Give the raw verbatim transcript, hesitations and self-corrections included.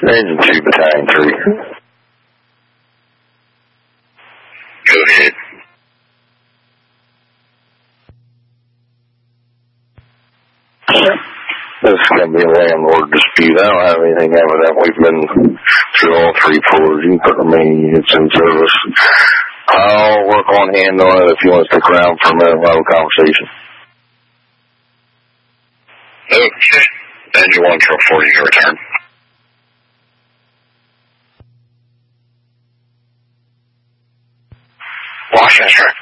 Engine two, Battalion three. Go ahead. This is going to be a landlord dispute. I don't have anything evident. We've been through all three floors. You can put the main units in service. I'll work on handling it if you want to stick around for a minute and have a conversation. Okay. Engine one, truck four, you can return. Washington.